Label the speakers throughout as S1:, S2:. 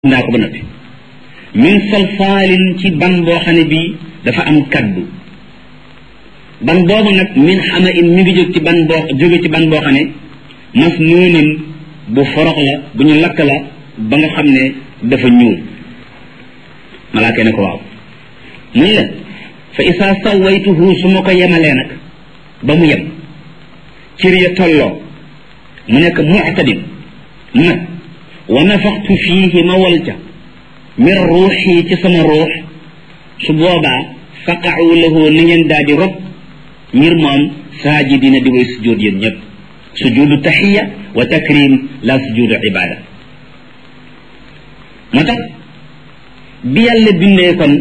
S1: ndaa ko ba noppi min salsaalin ci ban boo xam ne bii dafa am kaddu ban boobu nag min xama in mi ngi jóge ci ban boo xam ne masnuunin bu forox la bu ñu lakk la ba nga xam ne dafa ñuul malaaka ne ko waaw mun la fa isaa sawaytuhu su ma ko yemalee nag ba mu yem cër ya tolloo mu nekk mu'tadil nag wa nafaxtu fiihi ma wal ca min ruuxi ci sama ruux su boobaa faqa'u lahu ni ngeen daal di rob ngir moom saajidina di way sujjóot yéen ñëpp sujudu taxiya wa takrim la sujudu ibada moo tax bi yàlla bindee kon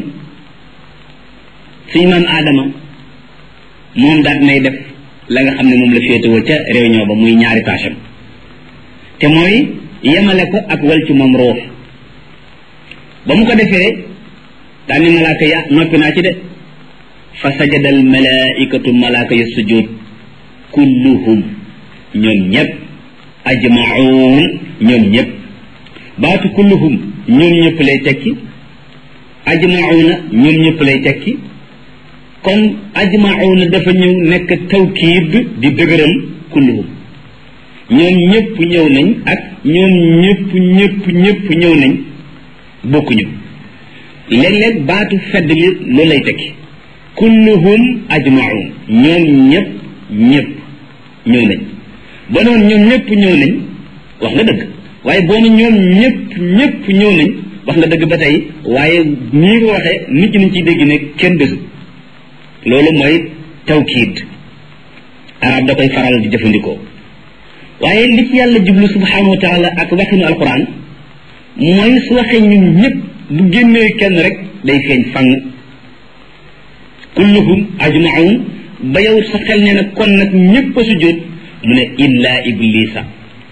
S1: suñu maam aadama moom daal nay def la nga xam ne moom la féetewoo ca réunion ba muy ñaari tâcham te mooy yemale ko ak wal ci moom ruux ba mu ko defee daal ni malaaka ya noppi naa ci de fa sajada al malaikatu malaaka ya sujud kulluhum ñoom ñëpp ajmaun ñoom ñëpp baatu kulluhum ñoom ñëpp lay tekki ajmauna ñoom ñëpp lay tekki kon ajmauna dafa ñëw nekk tawkiid di dëgëral kulluhum ñoom ñëpp ñëw nañ ak ñoom ñëpp ñëw nañ bokkuñu léeg-léeg baatu fedd li loolu lay tekki kulluhum ajmaun ñoom ñëpp ñëw nañ ba noonu ñoom ñëpp ñëw nañ wax nga dëgg waaye boo ne ñoom ñëpp ñëw nañ wax nga dëgg ba tey waaye nii nga waxee nit ñi nañ ciy dégg ne kenn desu loolu mooy tawkiid arab da koy faral di jëfandikoo waaye li ci yàlla jublu subhanahu wa taala ak waxinu alquran mooy su waxee ñun ñëpp bu génnee kenn rek day feeñ fang kulluhum ajmaun ba yow sa xel ne nag kon nag ñëpp a sujjóot mu ne illa iblisa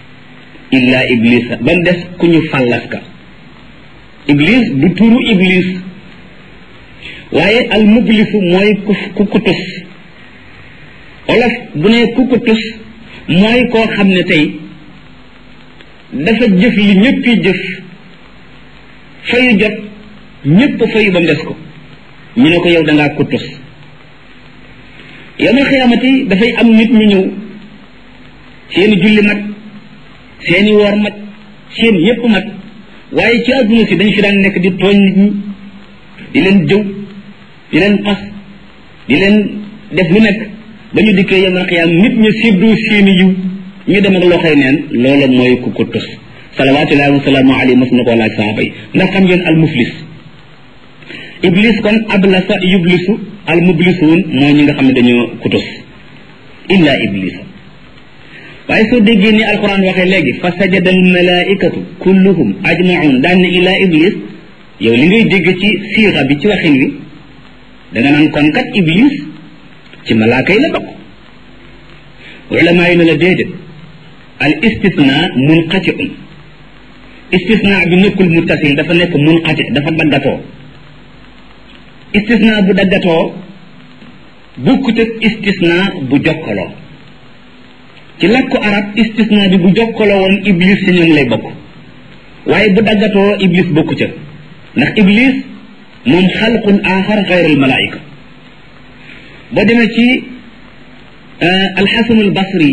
S1: ba mu des ku ñu fàllaska iblis du turu iblis waaye al mublisu mooy ku kutus olof bu ne ku kutus mooy koo xam ne tey dafa jëf li ñëpp yi jëf fayu jot ñëpp fayu ba mu des ko ñu ne ko yow dangaa kutus yow ma xiyaamati dafay am nit ñu ñëw seeni julli mat seeni woor mat seen yépp mat waaye ci àdduna si dañ fi daan nekk di tooñ nit ñi di leen jëw di leen xas di leen def lu nekk ba ñu dikkee yow ma xiyaam nit ñi séddoo seeni yiw ñu dem ak loxoy neen loola mooy ku kutus salawaatullahi wa salaamu alayhi mas na koo laaj saxaaba yi ndax xam ngeen al muflis iblis kon ablasa yublisu al mublisuun mooy ñi nga xam ne dañoo kutus illa iblisa waaye soo déggee ni alquran waxee léegi fa sajada al malaikatu kulluhum ajmaun daan ne illa iblis yow li ngay dégg ci siixa bi ci waxin wi danga naan kon kat iblis ci malaaka yi la bokk ulamaa yi ne la déedéet al istisna munqatiun istisna bi nekkul muttasil dafa nekk munqati dafa daggatoo istisna bu daggatoo bukkut ak istisna bu jokkaloo ci làkku arab istisna bi bu jokkaloo woon iblis ci ñoom lay bokk waaye bu daggatoo iblis bokku ca ndax iblis moom xalqun axar xayrul malaayika boo demee ci alxasanul basri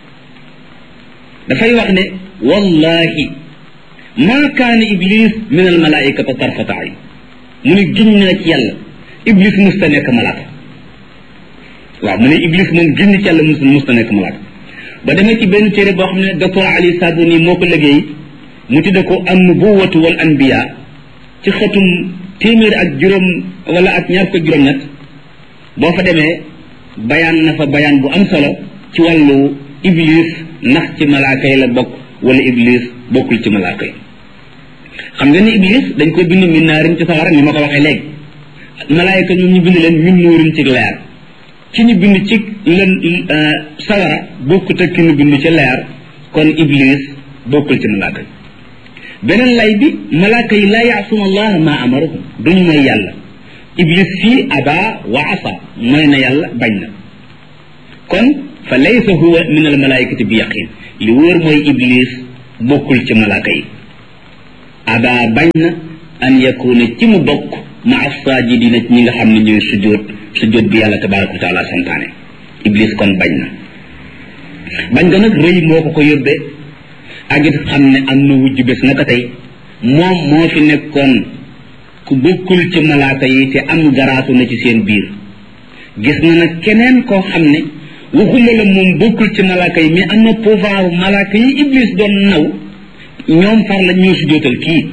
S1: dafay wax ne wallahi maa kaana iblis min al malaayikati tarfata ayn mu ne giñ naa ci yàlla iblis musta nekk malaaka waaw mu ne iblis moom giñ ci yàlla musta nekk malaaka ba demee ci benn téere boo xam ne docteur Ali Sabuni moo ko liggéey mu tudde ko an nubuwatu wal anbiya ci xëtum téeméer ak juróom wala ak ñaar ko juróom-ñett boo fa demee bayaan na fa bayaan bu am solo ci wàllu iblis ndax ci malaaka yi la bokk wala iblis bokkul ci malaaka yi xam nga ni iblis dañ koy bind min naarin ci sawara ni ma ko waxee léegi malaayika ñoom ñu bind leen min nuurin ci leer ci ñu bind ci leen sawara bokkut ak ki ñu bind ci leer kon iblis bokkul ci malaaka yi beneen lay bi malaaka yi laa yaasuna allah ma amarahum duñu mooy yàlla iblis fii aba wa asa mooy na yàlla bañ na kon fa laysa huwa min al malaikati bi yaqin li wóor mooy iblis bokkul ci malaaka yi aba bañ na an yakuna ci mu bokk ma as-sajidina ñi nga xam ne ñooy sujjóot bi yàlla tabaraka wa taala santaane iblis kon bañ na bañ nga nag rëy moo ko yóbbee ak it xam ne am na wujj bés naka tey moom moo fi nekkoon ku bokkul ci malaaka yi te am garaatu na ci seen biir gis na nag keneen koo xam ne waxuma la moom bokkul ci malaaka yi mais am na pouvoir malaaka yi iblis doon naw ñoom far la ñoo sujjóotal kii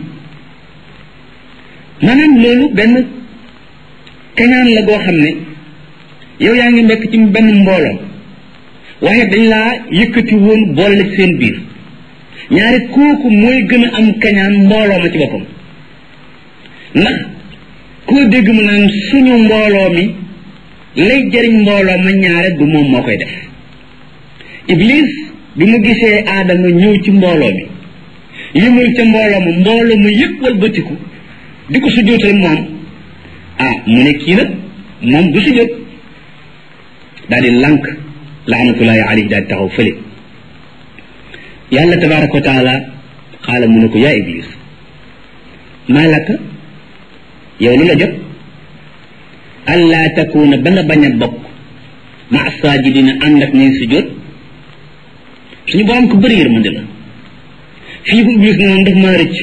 S1: maanaam loolu benn kañaan la goo xam ne yow yaa ngi nekk ci benn mbooloo waaye dañ laa yëkkati woon boole la ci seen biir ñaari kooku mooy gën a am kañaan mbooloo ma ci boppam ndax koo dégg mu naan suñu mbooloo mi lay jëriñ mbooloo ma ñaare du moom moo koy def iblis bi mu gisee aadama ñëw ci mbooloo mi yëmul ca mbooloo ma yëpp walbatiku di ko sujjóotal moom mu ne kii nag moom du sujjóot daal di lànk laanatullahi alayhi daal di taxaw fële yàlla tabaraka wa taala xaala mu ne ko yaa iblis maa laka yow lu la jot allaa takuna ba nga bañ a bokk ma saajidina ànd ak ñuy sujjóot suñu borom ko bëri yërmande la fii bu iblis ne moom daf maa rëcc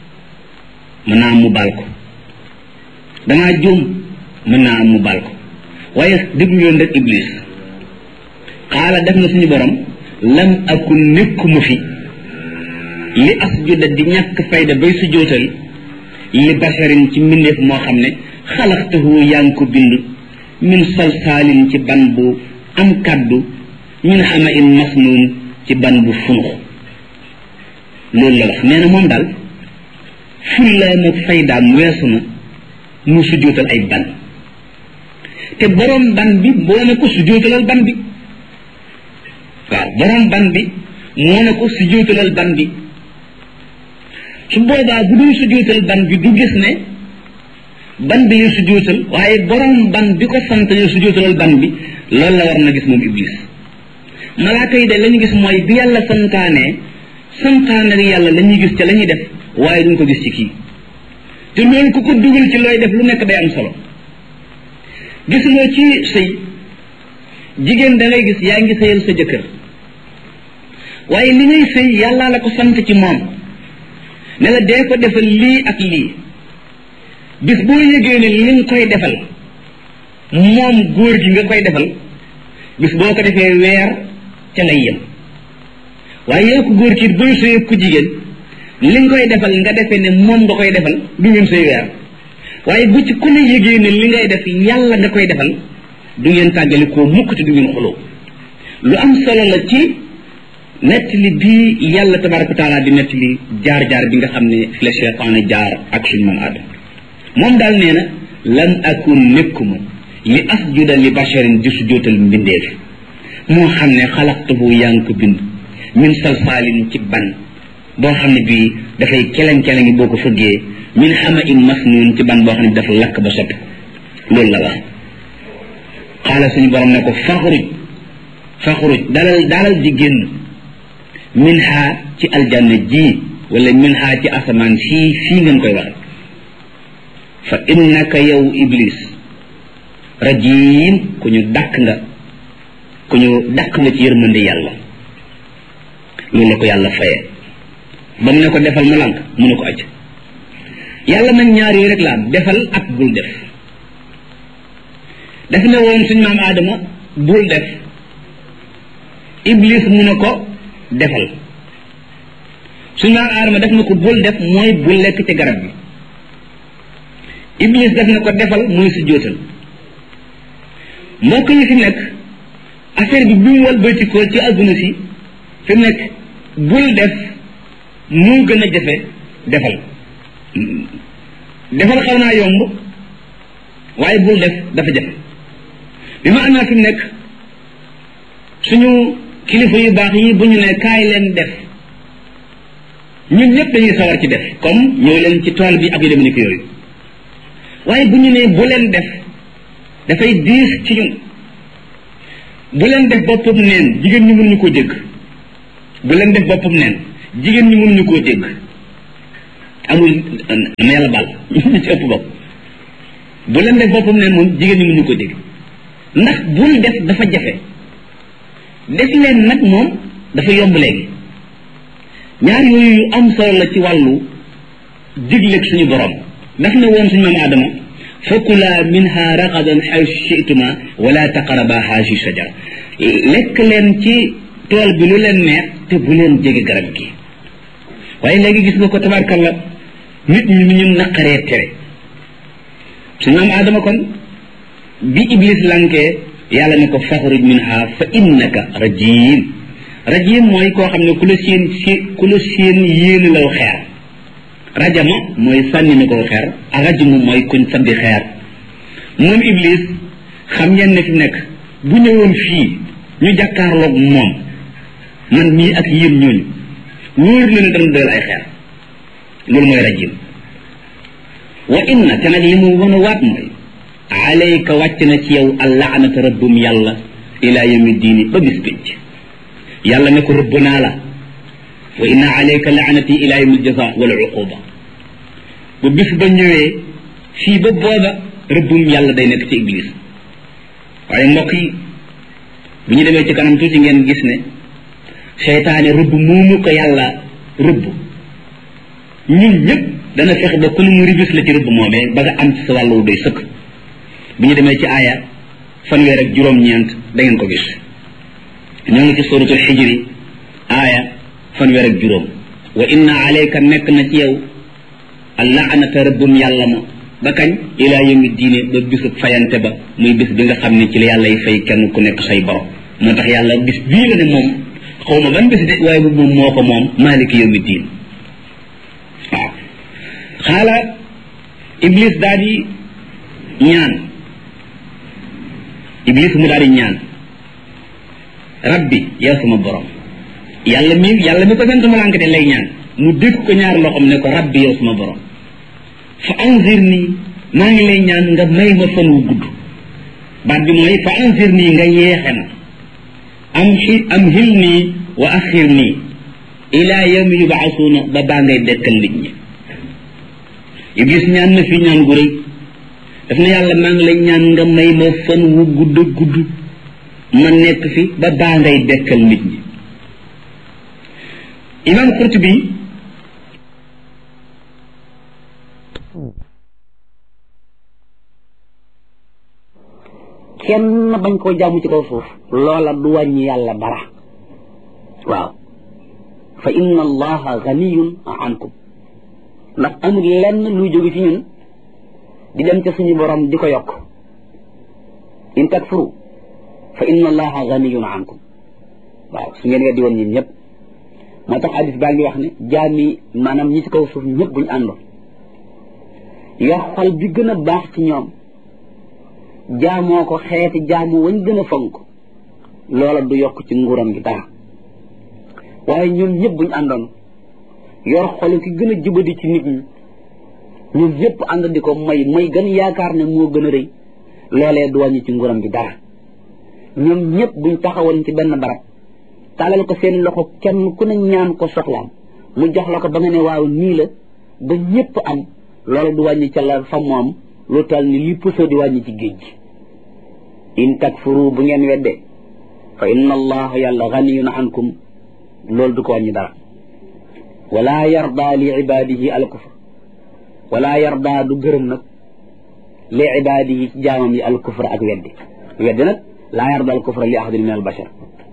S1: mën naa am mu baal ko damaa juum mën naa am mu baal ko waaye déglu yoon rek iblis xaala def na suñu borom lam akun nekkuma fi li asjuda di ñàkk fayda bay sujjóotal li basharin ci mbindeef moo xam ne xalaxtahu yaa ngi ko bind min salsaalin ci ban bu am kàddu min xama in masnuun ci ban bu funux loolu la wax nee na moom daal fullaam ak faydaam weesu na mu sujjóotal ay ban te borom ban bi boo ne ko sujjóotalal ban bi waaw borom ban bi moo ne ko sujjóotalal ban bi su boobaa bu dul sujjóotal ban bi du gis ne ban bi la sujjóotal waaye borom ban bi ko sant ne sujjóotalal ban bi loolu la war na gis moom iblis malaaka yi de la ñu gis mooy bi yàlla santaane yàlla la ñuy gis ca la ñuy def waaye duñ ko gis ci kii te loolu ku ko dugal ci looy def lu nekk day am solo gis nga ci sëy jigéen da ngay gis yaa ngi sëyal sa jëkkër waaye li ngay sëy yàlla la ko sant ci moom ne la dee ko defal lii ak lii bis boo yëgee ne li nga koy defal moom góor gi nga koy defal bis boo ko defee weer ca lay yem waaye yow ko góor ki booy sëy ku jigéen li nga koy defal nga defee ne moom nga koy defal du ngeen sëy weer waaye bu ci ku ne yëgee ne li ngay def yàlla nga koy defal du ngeen tàggali koo mukk te du ngeen xuloo lu am solo la ci nettali bii yàlla tabaraka wa taala di nettali jaar-jaar bi nga xam ne fi la cheytaane jaar ak suñu man aadama moom daal nee na lam akun nekkuma li asjuda li basharin di sujjóotal mbindeef moo xam ne xalaqtuhu yaa ngi ko bind min salsaalin ci ban boo xam ne bii dafay keleng-kelengi boo ko fëggee min xama in masnuun ci ban boo xam ne dafa lakk ba soppi loolu la wax xaala suñu borom ne ko faxruj dalal di génn min xaa ci aljanna ji wala min xaa ci asamaan fii ngeen koy wax fa innaka yow iblis rajim ku ñu dàkk nga ci yërmande yàlla loolu la ko yàlla fayee ba mu ne ko defal mu lànk mu ne ko aj yàlla nag ñaar yooyu rek la am defal ak bul def def ne woon suñu maam aadama bul def iblis mu ne ko defal suñu maam aadama def na ko bul def mooy bul lekk ci garab bi iblis def na ko defal muy sujjóotal mbokk yi fi nekk affaire bi mu walbatikoo ci adduna si fi mu nekk bul def moo gën a jafe defal xaw naa yomb waaye bul def dafa jafe bi ma anaa fi mu nekk suñu kilifa yu baax yi bu ñu ne kaay leen def ñun ñëpp dañuy sawar ci def comme ñëw leen ci tool bi ak yu dem ni ko yooyu waaye bu ñu ne bu leen def dafay diis ci ñun bu leen def boppam neen jigéen ñi mënuñu koo dégg bu leen def boppam neen jigéen ñi mënuñu koo dégg amul dama yàlla baal ñu ci ëpp bopp bu leen def boppam ne moom jigéen ñi mënuñu ko dégg ndax bul def dafa jafe def leen nag moom dafa yomb léegi ñaar yooyu yu am solo la ci wàllu digleeg suñu borom daf na woon suñu maam Adama fakula minha ragadan xaysu chituma wala taqaraba haasi shajara lekk leen ci tool bi lu leen neex te bu leen jege garab gi waaye léegi gis nga ko tabarkalla nit ñi ñu naqaree tere suñu maam Adama kon bi iblis lankee yàlla ne ko faxruj minha fa innaka rajim rajim mooy koo xam ne ku la seen yéene law xeer rajama mooy sànni na ko xeer rajmu mooy kuñ sandi xeer moom iblis xam ngeen ne fi nekk bu ñëwoon fii ñu jàkkaarloog moom man mii ak yéen ñooñu wóor na ne dana doyal ay xeer loolu mooy rajim wa inna te nag li mu wan a waat mooy alayka wàcc na ci yow allaanata rabbum yàlla ila yawmi diini ba bis pénc yàlla ne ko rëbb naa la wa inna alayka laanati ila yawmi aljaza wal uquba bu bis ba ñëwee fii ba booba rëbbum yàlla day nekk ci iblis waaye mbokk yi bu ñu demee ci kanam tuuti ngeen gis ne seytaane rëbb moomu ko yàlla rëbb ñun ñëpp dana fexe ba ku nu mu ribis la ci rëbb moomee ba nga am ci sa wàllu doy sëkk bu ñu demee ci aaya fanweer ak juróom-ñeent da ngeen ko gis ñoo ngi ci suratul xijri aaya fanweer ak juróom wa inna alayka nekk na ci yow allaanata rëbbum yàlla ma ba kañ ilaa yawmi diine ba bisub fayante ba muy bis bi nga xam ne ci la yàlla y fay kenn ku nekk say borom moo tax yàlla bis bii la ne moom xaw ma ban bis de waaye bu moom moo ko moom maaliki yawmi diin waaw xaala iblis daal di ñaan iblis mu daal di ñaan rabbi yow sama borom yàlla mi ko sant mu lànk de lay ñaan mu dégg ko ñaar loxoom ne ko rabbi yow sama borom fa anzir nii maa ngi lay ñaan nga may ma fan wu gudd baat bi mooy fa anzir nii nga yeexe na am hil nii wa axir nii ila yawmi yubaasuuna ba baa ngay dekkal nit ñi iblis ñaan na fi ñaan gu rëy daf na yàlla maa ngi lay ñaan nga may ma fan wu gudd gudd ma nekk fi ba baa ngay dekkal nit ñi imam Qurtubi kenn bañ koo jàmm ci kaw suuf loola du wàññi yàlla dara waaw fa inna allaha ganiyun ankum ndax amul lenn luy jóge ci ñun di dem ca suñu borom di ko yokk in takfuru fa inna allaha ganiyun ankum waaw su ngeen weddi woon ñun ñëpp moo tax hadis baa ngi wax ne jaami maanaam ñi ci kaw suuf ñëpp buñu àndoon yor xol bi gën a baax ci ñoom jaamoo ko xeeti jaamu wañ gën a fonk loola du yokk ci nguuram gi dara waaye ñoom ñëpp buñu àndoon yor xolu ki gën a jubadi ci nit ñi ñoom ñëpp ànd di ko may gën yaakaar ne moo gën a rëy loolee du wàññi ci nguuram gi dara ñoom ñëpp buñ taxawoon ci benn barab tàllal ko seen loxo kenn ku ne ñaan ko soxlaam mu jox la ko ba nga ne waaw nii la ba ñëpp am loola du wàññi ca la fa moom lu tal ni li puso di wàññi ci géej gi in takfuru bu ngeen wedde fa inna allaha yàlla ganiyun ankum loolu du ko wàññi dara wala yarda li ibadihi al kufr wala yarda du gërëm nag li ibadihi ci jaamam yi al kufr ak weddi nag laa yarda al kufra li ahadin min al bashar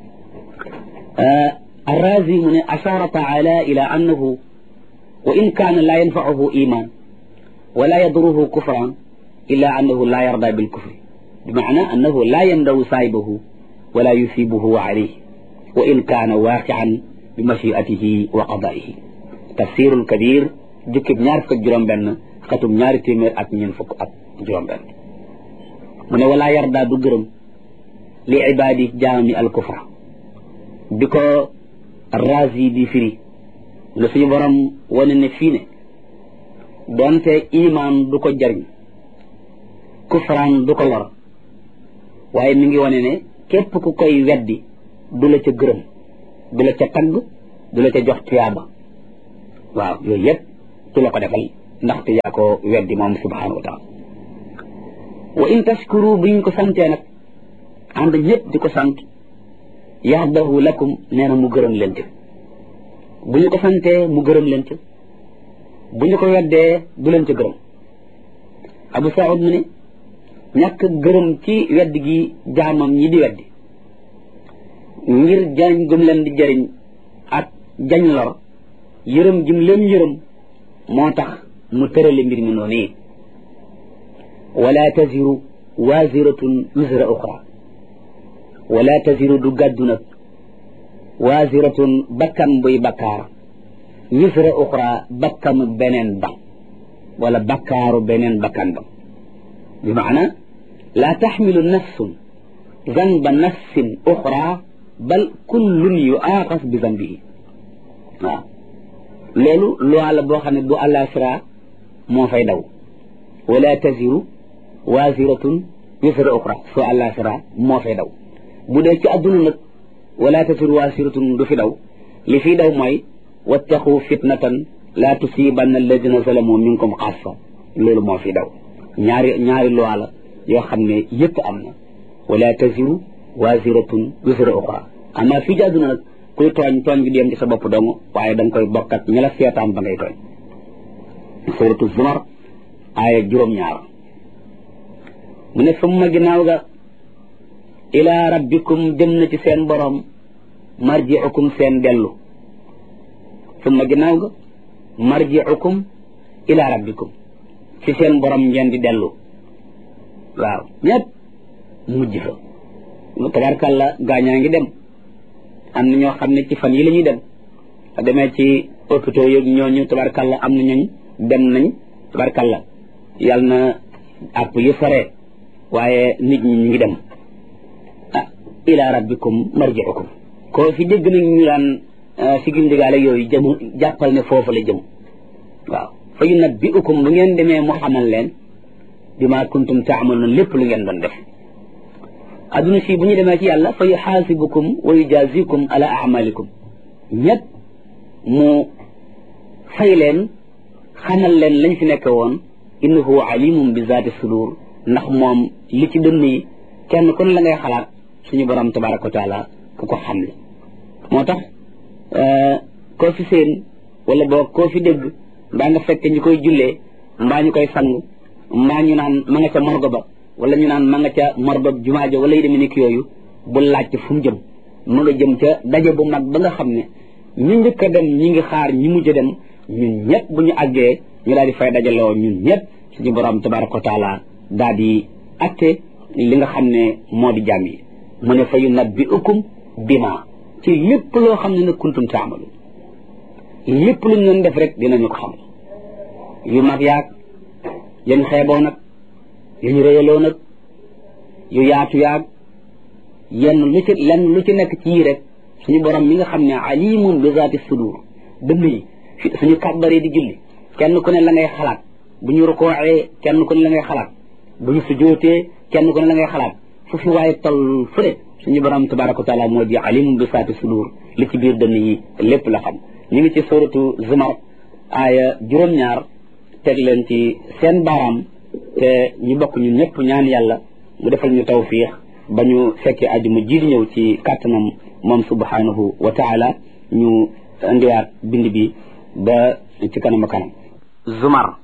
S1: الرازي من أشار تعالى إلى أنه وإن كان لا ينفعه إيمان ولا يضره كفرا إلا أنه لا يرضى بالكفر بمعنى أنه لا يندو صاحبه ولا يثيبه عليه وإن كان واقعا بمشيئته وقضائه تفسير الكبير جكب نار فك جرم بن ختم نار تيمير أك نين فك أك جرم بن من ولا يرضى بجرم لعباده جامع الكفر بكو الرازي دي فري لسي برم ونن فيني donte iman du ko jariñ kufraan du ko lor waaye mi ngi wane ne képp ku koy weddi du la ca gërëm du la ca tagg du la ca jox tuyaaba waaw yooyu yëpp ci la ko defal ndaxte yaa ko weddi moom subhanahu wa taala wa in tashkuru buñ ko santee nag ànd ñëpp di ko sant yardahu lakum nee na mu gërëm leen ci bu ñu ko santee mu gërëm leen ci bu ñu ko weddee du leen ci gërëm Abu Saoud mu ne ñàkk gërëm ci weddi gi jaamam ñi di weddi ngir jariñ gum leen di jariñ ak jañ lor yërëm jim leen yërëm moo tax mu tërale mbir mi noonu yi wala taziru waziratun wizra uxra wala taziru du gàddu nag waziratun bakkan buy bakkaar wizra uxra bakkanu beneen ba wala bakkaaru beneen bakkan ba bi maana la taxmilu nafsun zanba nafsin uxra bal kullun yuaaxas bi zanbihi waaw loolu loi la boo xam ne bu àllaaxira moo fay daw wala taziru waziratun wizra uxra soo àllaaxira moo fay daw bu dee ci adduna nag wala taziru waziratun du fi daw li fi daw mooy wattaqu fitnatan la tusibanna alladina zalamu minkum xaassa loolu moo fi daw ñaari loi la yoo xam ne yëpp am na wala taziru waziratun wizra uxra ama fii ci adduna nag kuy tooñ bi dem ci sa bopp dong waaye da nga koy bokkat ña la seetaan ba ngay tooñ suratu zumar aaya juróom-ñaar mu ne summa ginnaaw ga ila rabbikum jëm na ci seen borom marji'ukum seen dellu summa ginnaaw ga marji'ukum ila rabbikum ci seen borom ngeen di dellu waaw ñëpp mujj fa tabarkàlla gaañaa ngi dem am na ñoo xam ne ci fan yi la ñuy dem a demee ci hôpitaux yëg ñooñu tabarkàlla am na ñooñ dem nañ tabarkàlla yàlla na àpp yu sore waaye nit ñi ñu ngi dem ah ila rabbikum marji'ukum koo fi dégg nañ ñu daan si gindigaale yooyu jëm jàppal ne foofu la jëm waaw fa yunabbi'ukum bu ngeen demee mu xamal leen bima kuntum ta'malun lépp lu ngeen doon def adduna si bu ñu demee ci yàlla fa yuxaasibukum wa yujazikum ala amalikum ñëpp mu fay leen xamal leen lañ fi nekk woon innahu alimum bi zaati sudur ndax moom li ci dënn yi kenn ku ne la ngay xalaat suñu borom tabaraka wa taala ku ko xam li moo tax koo fi seen wala boo koo fi dégg mbaa nga fekk ñu koy jullee mbaa ñu koy sang mbaa ñu naan ma nga ca morgo ba wala ñu naan ma nga ca morgo jumaa ja wala yu demee nekk yooyu bu laajte fu mu jëm mu nga jëm ca daje bu mag ba nga xam ne ñu njëkk a dem ñi ngi xaar ñi mujj a dem ñun ñëpp bu ñu àggee ñu daal di fay dajaloo ñun ñëpp suñu borom tabaraka wa taala daal di atte li nga xam ne moo di jàmm yi mu ne fa yunabbi'ukum bima ci lépp loo xam ne nag kuntum taamalu lépp lu ñu doon def rek dinañu ko xam yu mag yaag yéen xeeboo nag yu ñu réyaloo nag yu yaatu yaag yenn lu ci nekk ci yii rek suñu borom mi nga xam ne alimun bi zaati sudur dënn yi suñu kàbbaree di julli kenn ku ne la ngay xalaat bu ñu rukooxee kenn ku ne la ngay xalaat bu ñu sujootee kenn ku ne la ngay xalaat fu fi waaye toll fu ne suñu borom tabaraka wa taala moo di alimun bi zaati sudur li ci biir dënn yi lépp la xam ñu ngi ci suratu zumar aaya juróom-ñaar teg leen ci seen baaraam te ñu bokk ñun ñëpp ñaan yàlla mu defal ñu tawfiix ba ñu fekkee ajuma jiir ñëw ci kàttanam moom subhanahu wa taala ñu indiwaat bind bi ba ci kanam a kanam zumar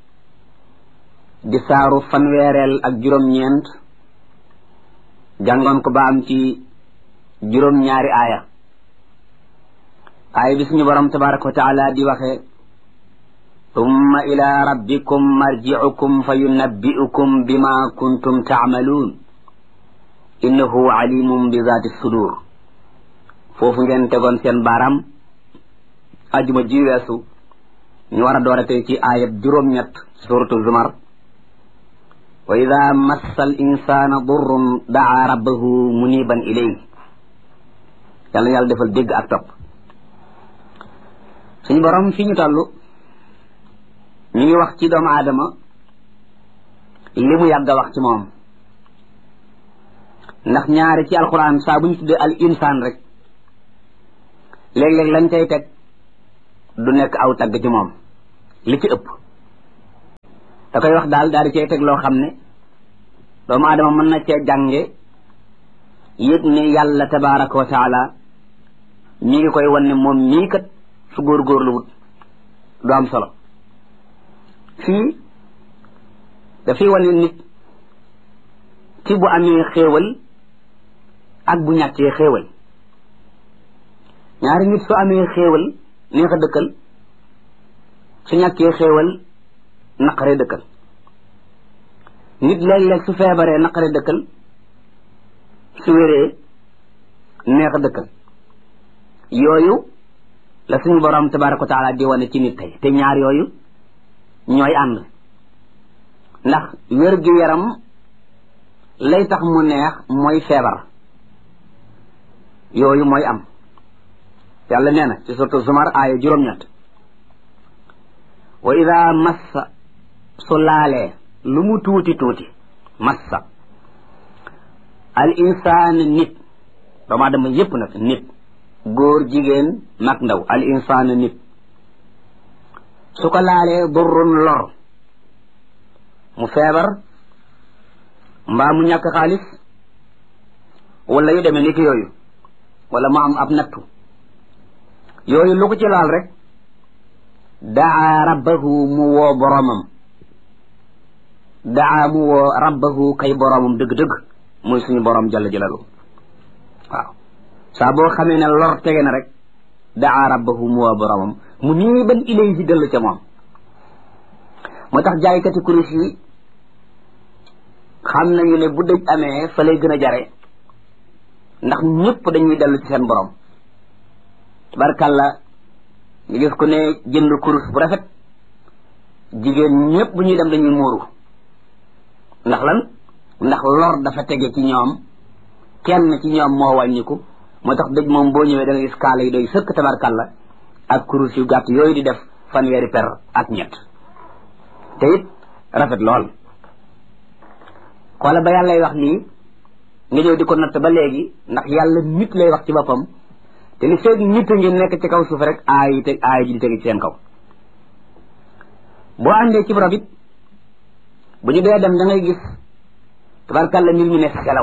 S1: di saaru fanweereel ak juróom-ñeent jàngoon ko ba am ci juróom-ñaari aaya aaya bi suñu borom tabaraka wa taala di waxe thumma ila rabbikum marji'ukum fa yunabbi'ukum bima kuntum ta'malun innahu alimun bi zaati sudur foofu ngeen tegoon seen baaraam ajuma ji weesu ñu war a door a tey ci aayab juróom-ñett suratu zumar wa ida massa al insana durrun daa rabbahu muniban ilayhi yàlla yàlla defal dégg ak topp suñu borom fi ñu toll ñu ngi wax ci doomu aadama li mu yàgg a wax ci moom ndax ñaari ci alquran saa bu ñu tuddee al insaan rek léeg-léeg lañ cay teg du nekk aw tagg ci moom
S2: li ci ëpp da koy wax daal di cay teg loo xam ne doomu aadama mën na cee jànge yëg ne yàlla tabaraka wa taala mi ngi koy wan ne moom mii kat su góorgóorlu wut du am solo fii dafay wane nit ci bu amee xéewal ak bu ñàkkee xéewal ñaari nit su amee xéewal neex a dëkkal su ñàkkee xéewal naqare dëkkal nit léeg-léeg su feebaree naqare dëkkal su wéree neex a dëkkal yooyu la suñu borom tabaraka wa taala di wane ci nit tey te ñaar yooyu ñooy ànd ndax wér gi yaram lay tax mu neex mooy feebar yooyu mooy am yàlla nee na ci suratu Zumar aaya juróom-ñett wa ida massa su laalee lu mu tuuti tuuti massa al insaan nit doomu aadama yépp nag nit góor jigéen mag ndaw al insaan nit su ko laalee durrun lor mu feebar mbaa mu ñàkk xaalis wala yu demee ni ki yooyu wala mu am ab nattu yooyu lu ko ci laal rek daa rabbahu mu woo boromam daa mu woo rabbahu kay boromam dëgg-dëgg muy suñu borom jalla jalalu waaw saa boo xamee ne lor tege na rek daa rabbahu mu woo boromam mu nii ban ilay si dellu ca moom moo tax jaaykati kurus yi xam nañu ne bu dëj amee fa lay gën a jare ndax ñëpp dañuy dellu ci seen borom tabarkàlla nga gis ku ne jënd kurus bu rafet jigéen ñëpp bu ñuy dem dañuy muuru ndax lan ndax lor dafa tege ci ñoom kenn ci ñoom moo wàññiku moo tax dëj moom boo ñëwee da nga gis kaala yi doy sëkk tabarkàlla ak kurus yu gàtt yooyu di def fanweeri per ak ñett te it rafet lool xoola ba yàlla lay wax nii nga ñëw di ko natt ba léegi ndax yàlla nit lay wax ci boppam te li feeg nit a ngi nekk ci kaw suuf rek aay ji di tegi ci seen kaw boo àndee ci barab it bu ñu dee dem da ngay gis tabarkàlla mbir mi ne selaw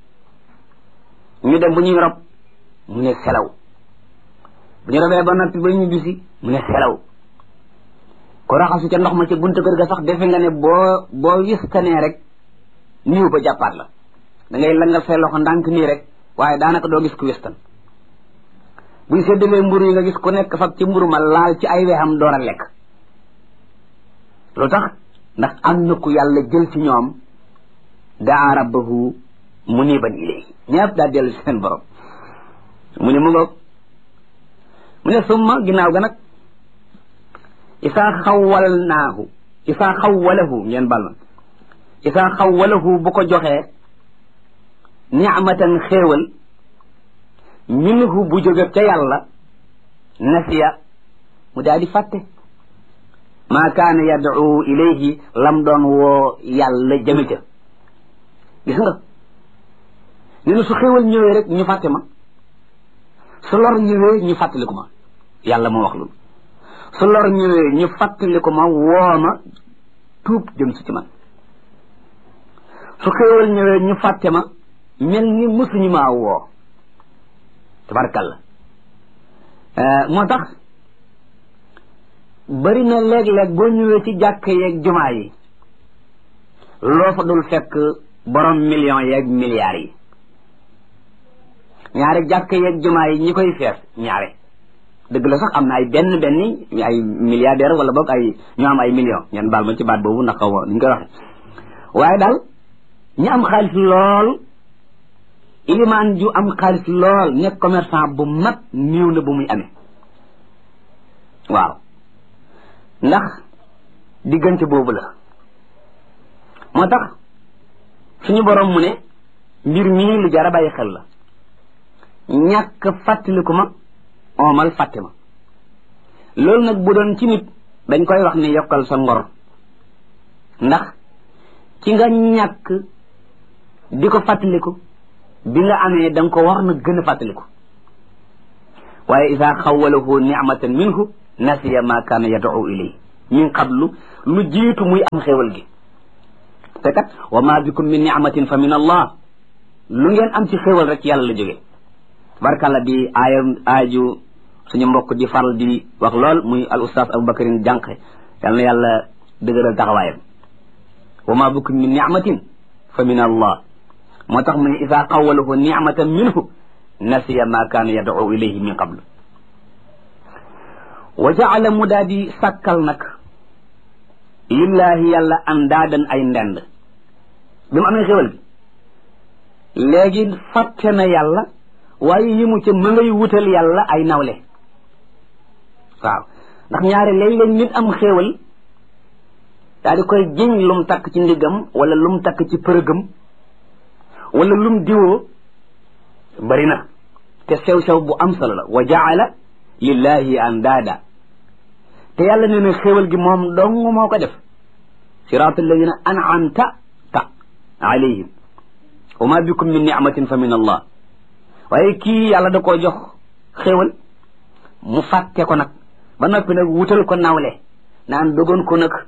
S2: ñu dem bu ñuy rob mu ne selaw bu ñu robee ba noppi ba ñu bisi mu ne selaw ko raxasu ca ndox ma ca buntu kër ga sax defe nga ne boo wistanee rek niw ba jàppaat la da ngay langal say loxo ndànk nii rek waaye daanaka doo gis ku wistan buñ séddalee mburu yi nga gis ku nekk fab ci mburu ma laal ci ay weexam door a lekk lu tax ndax am na ku yàlla jël ci ñoom daa rabbahu muniban ilayhi ñëpp daa dellu ci seen borom mu ne mu ngoog mu ne summa ginnaaw ga nag isaa xawwalahu ngeen bal ma isaa xawwalahu bu ko joxee ni'matan xéewal minhu bu jóge ca yàlla nasiya mu daal di fàtte maa kaana yad'u ilayhi lam doon woo yàlla jëme ca gis nga ni nu su xéewal ñëwee rek ñu fàtte ma su lor ñëwee ñu fàttaliku ma yàlla moo wax loolu su lor ñëwee ñu fàttaliku ma woo ma tuub jëm si ci man su xéewal ñëwee ñu fàtte ma mel ni mësuñu maa woo tabarkalla moo tax bari na léeg-léeg boo ñëwee ci jàkk yeeg jumaa yi loo fa dul fekk borom millions yeeg milliards yi ñaari jàkk yeeg jumaa yi ñi koy fees ñaare dëgg la sax am na ay benn ay milliardaire wala boog ay ñu am ay millions ngeen baal ma ci baat boobu ndax xaw ma duñ koy waxe waaye daal ñi am xaalis lool ilimaan ju am xaalis lool nekk commerçant bu mag néew na bu muy amee waaw ndax diggante boobu la moo tax suñu borom mu ne mbir mii lu jar a bàyyi xel la ñàkk fàttaliku ma oomal fàtte ma loolu nag bu doon ci nit dañ koy wax ne yokkal sa ngor ndax ci nga ñàkk di ko fàttaliku bi nga amee da nga ko war na gën a fàttaliku waaye isa xawalahu nicmatan minhu nasiya ma kaana yad'u ilay min qablu lu jiitu muy am xéewal gi te kat wa ma bikum min ni'matin fa min allah lu ngeen am ci xéewal rek yàlla la jóge barkalla di aaju suñu mbokk di faral di wax lool muy al ustaas Aboubacarin Jànq yal na yàlla dëgëral taxawaayam wa ma bikum min ni'matin fa min allah moo tax mu ne ida qawalahu nicmatan minhu nasiya ma kaana yad'u ilayhi min qablu wa jaala mu daa di sàkkal nag lillahi yàlla andaadan ay ndend bi mu amee xéwal gi léegi fàtte na yàlla waaye yi mu ca ma ngay wutal yàlla ay nawle waaw ndax ñaare léeg-léeg nit am xéwal daa di koy jiñ lum takk ci ndigam wala lum takk ci përëgam wala lum diwoo bari na te sew-sew bu am solo la wa jaala lillahi andaada te yàlla nee na xéewal gi moom dong moo ko def siraat alladina an'amta alayhim wa ma bikum min ni'matin fa min allah waaye kii yàlla da koo jox xéewal mu fàtte ko nag ba noppi nag wutal ko nawle naan dogoon ko nag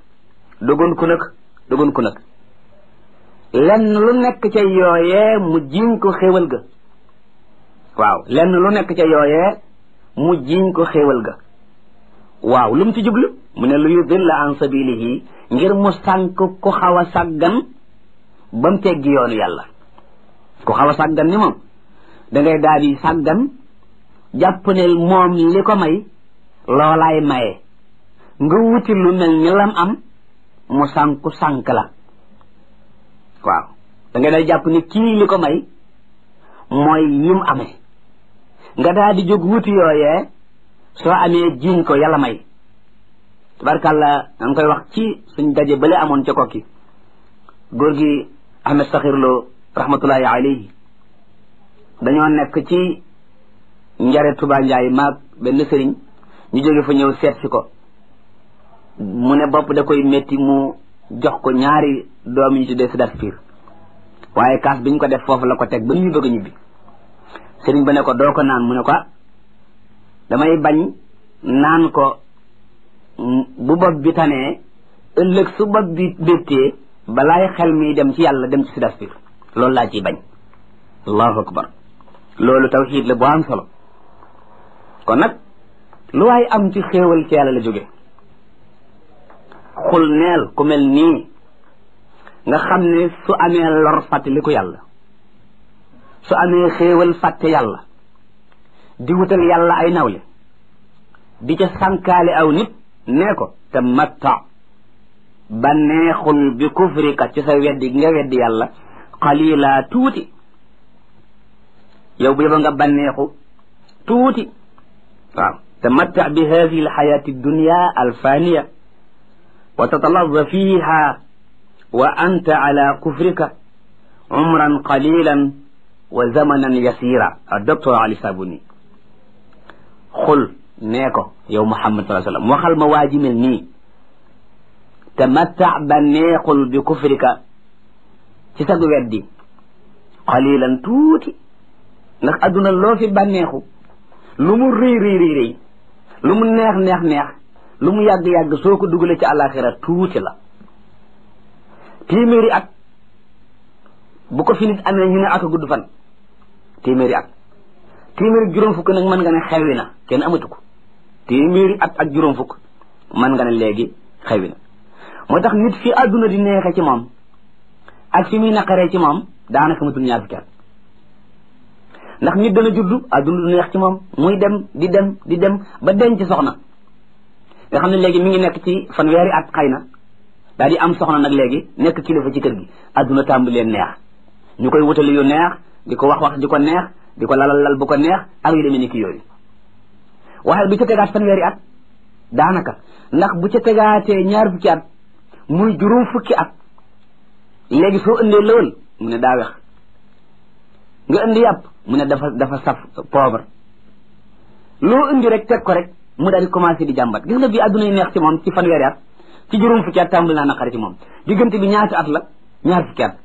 S2: lenn lu nekk ca yooyee mu jiñ ko xéewal ga waaw lenn lu nekk ca yooyee mu jiñ ko xéewal ga waaw lu mu ci jublu mu ne lu yudilla an sabilihi ngir mu sànk ku xaw a sàggan ba mu teggi yoonu yàlla ku xaw a sàggan ni moom dangay daal di sàggan jàpp ne moom li ko may loolaay maye nga wuti lu mel ni lam am mu sànk la waaw da ngay day jàpp ni kii li ko may mooy yim amee nga daal di jóg wuti yooyee soo amee jiñ ko yàlla may tabarkàlla danga koy wax ci suñ daje bale amoon ca kokki góor gi Ahmed Sakhir Lo rahmatullahi alayhi dañoo nekk ci njare Tuba Njaay maag benn sëriñ ñu jóge fa ñëw seet si ko mu ne bopp da koy métti mu jox ko ñaari doom yi ñu tuddee Sidaspir waaye kaas bi ñu ko def foofu la ko teg ba ñu bëgg a ñibbi sëriñ ba ne ko doo ko naan mu ne ko damay bañ naan ko bu bopp bi tanee ëllëg su bopp bi béttee balaay xel mi dem ci yàlla dem ci Sidaspir loolu laa ciy bañ allahu akbar loolu tawxiid la bu am solo kon nag lu waay am ci xéewal ci yàlla la jóge xul neel ku mel nii nga xam ne su amee lor fàttali ko yàlla su amee xéewal fàtte yàlla di wutal yàlla ay nawle di ca sànkaale aw nit nee ko tamatta banneexul bi kufrika ci sa weddi nga weddi yàlla qalila tuuti yow bu yeba nga banneexu tuuti waaw tamatta bi hadihi alxayati dunya alfaniya wa tatalazza fiha wa anta ala kufrika umran qalilan wa zamanan yasira docteur Ali Sabuni xul nee ko yow Muhammad sallallahu alayhi wa sallam waxal ma waa ji mel nii tamatta banneexul bi kufrika ci sag weddi qalilan tuuti ndax adduna loo fi bànneexu lu mu rëy lu mu neex lu mu yàgg soo ko dugalee ci àllaaxira tuuti la téeméeri at bu ko fi nit amee ñu ne aka gudd fan téeméeri at téeméeri juróom fukk nag mën nga ne xewi na kenn amatu ko téeméeri at ak juróom fukk mën nga ne léegi xewi na moo tax nit fi adduna di neexe ci moom ak fi muy naqaree ci moom daanaka matul ñaar fukki at ndax nit dana juddu adduna du neex ci moom muy dem di dem ba denc soxna nga xam ne léegi mi ngi nekk ci fanweeri at xëy na daal di am soxna nag léegi nekk kilifa ci kër gi adduna tàmbalee neex ñu koy wutali yu neex di ko wax di ko neex di ko lal bu ko neex ak yu demee ni ki yooyu waaye bu ca tegaat fanweeri at daanaka ndax bu ca tegaatee ñaar fukki at muy juróom fukki at léegi soo indee lëwal mu ne daa wex nga indi yàpp mu ne dafa saf poobar loo indi rek teg ko rek mu daal di commencé di jàmbat gis nga bi adduna yi neex ci moom ci fanweeri at ci juróom fukki at tàmbali naa naqari ci moom diggante bi ñaati at la ñaar fukki at